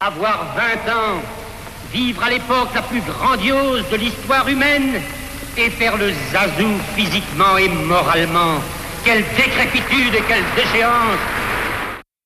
Avoir 20 ans, vivre à l'époque la plus grandiose de l'histoire humaine et faire le zazou physiquement et moralement. Quelle décrépitude et quelle déchéance!